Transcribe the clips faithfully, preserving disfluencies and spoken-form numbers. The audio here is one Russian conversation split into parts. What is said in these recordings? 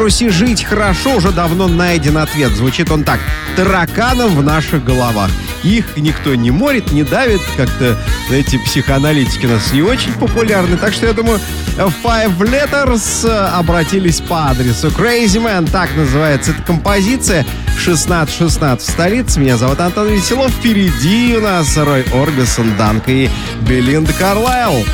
Руси жить хорошо уже давно найден ответ. Звучит он так: тараканов в наших головах. Их никто не морит, не давит. Как-то эти психоаналитики у нас не очень популярны. Так что я думаю, Five Letters обратились по адресу. Crazy Man, так называется эта композиция. шестнадцать шестнадцать в столице. Меня зовут Антон Веселов. Впереди у нас Рой Орбисон, Данка и Белинда Карлайл.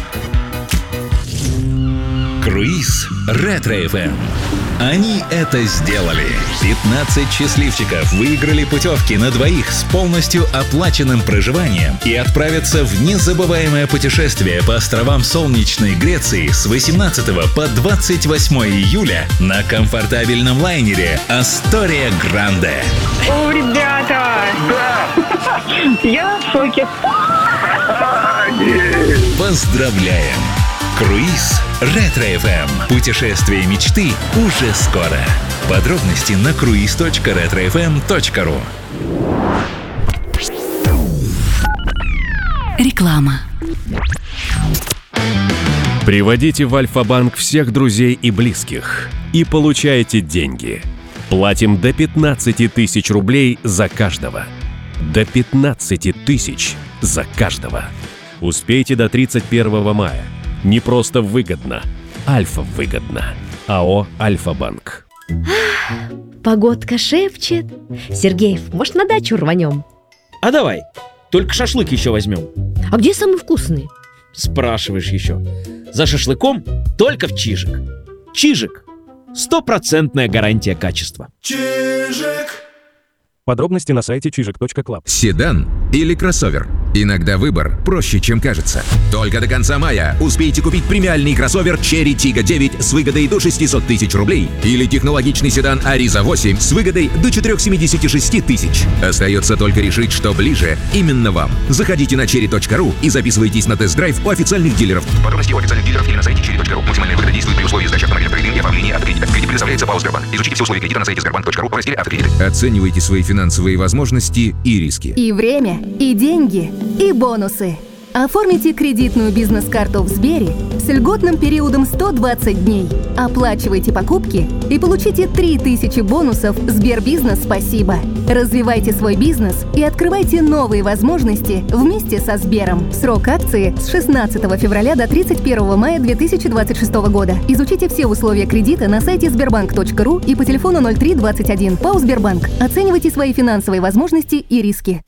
Круиз Ретро-эф эм. Они это сделали. пятнадцать счастливчиков выиграли путевки на двоих с полностью оплаченным проживанием и отправятся в незабываемое путешествие по островам солнечной Греции с восемнадцатого по двадцать восьмое июля на комфортабельном лайнере Астория Гранде. О, ребята! Да! Я в шоке. Поздравляем! Круиз Ретро-эф эм. Путешествие мечты уже скоро. Подробности на круиз точка ретро эф эм точка ру. Реклама. Приводите в Альфа-банк всех друзей и близких и получайте деньги. Платим до пятнадцати тысяч рублей за каждого. До пятнадцати тысяч за каждого. Успейте до тридцать первого мая. Не просто выгодно, Альфа выгодно. АО «Альфа-банк». Погодка шепчет. Сергеев, может, на дачу рванем? А давай, только шашлык еще возьмем. А где самый вкусный? Спрашиваешь еще. За шашлыком только в Чижик. Чижик. Стопроцентная гарантия качества. Чижик. Подробности на сайте чижик точка клаб. Седан или кроссовер? Иногда выбор проще, чем кажется. Только до конца мая успейте купить премиальный кроссовер Cherry Tiggo девять с выгодой до шестисот тысяч рублей или технологичный седан Ariza восемь с выгодой до четырехсот семидесяти шести тысяч. Остается только решить, что ближе именно вам. Заходите на черри точка ру и записывайтесь на тест-драйв у официальных дилеров. Подробности у официальных дилеров или на сайте черри точка ру. Максимальная выгода действует при условии сдачи автомобиля в кредит и оформления автокредита. Кредит предоставляется ПАО «Сбербанк». Изучите все условия кредита на сайте сбербанк точка ру в разделе «Автокредиты». Оценивайте свои финансовые возможности и риски. И время, и деньги, и бонусы. Оформите кредитную бизнес-карту в Сбере с льготным периодом сто двадцать дней. Оплачивайте покупки и получите три тысячи бонусов Сбербизнес «Спасибо». Развивайте свой бизнес и открывайте новые возможности вместе со Сбером. Срок акции с шестнадцатого февраля до тридцать первого мая две тысячи двадцать шестого года. Изучите все условия кредита на сайте сбербанк точка ру и по телефону ноль три двадцать один. ПАО «Сбербанк». Оценивайте свои финансовые возможности и риски.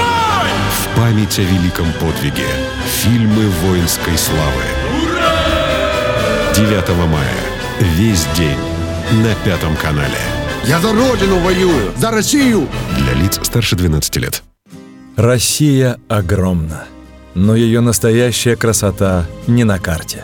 В память о великом подвиге. Фильмы воинской славы. девятого мая. Весь день на Пятом канале. Я за Родину воюю! За Россию! Для лиц старше двенадцати лет. Россия огромна, но ее настоящая красота не на карте.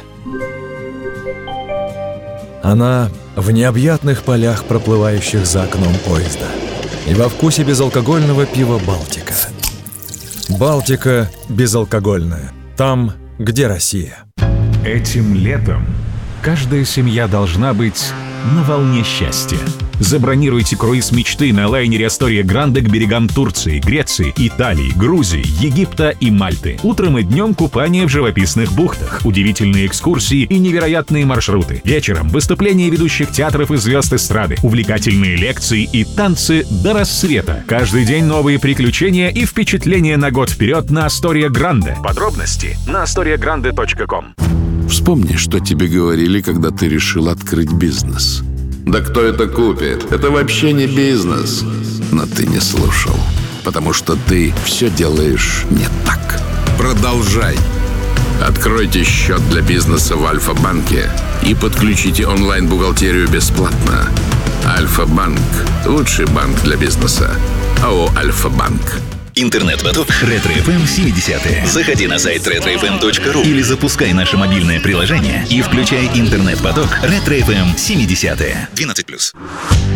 Она в необъятных полях, проплывающих за окном поезда, и во вкусе безалкогольного пива «Балтика». Балтика безалкогольная. Там, где Россия. Этим летом каждая семья должна быть на волне счастья. Забронируйте круиз мечты на лайнере Астория Гранде к берегам Турции, Греции, Италии, Грузии, Египта и Мальты. Утром и днем купание в живописных бухтах, удивительные экскурсии и невероятные маршруты. Вечером выступления ведущих театров и звезд эстрады, увлекательные лекции и танцы до рассвета. Каждый день новые приключения и впечатления на год вперед на Астория Гранде. Подробности на астория гранде точка ком. Вспомни, что тебе говорили, когда ты решил открыть бизнес. Да кто это купит? Это вообще не бизнес. Но ты не слушал, потому что ты все делаешь не так. Продолжай. Откройте счет для бизнеса в Альфа-банке и подключите онлайн-бухгалтерию бесплатно. Альфа-банк – лучший банк для бизнеса. АО «Альфа-банк». Интернет-поток Ретро-эф эм семидесятые. Заходи на сайт ретро эф эм точка ру или запускай наше мобильное приложение и включай интернет-поток Ретро-эф эм семидесятые. двенадцать плюс.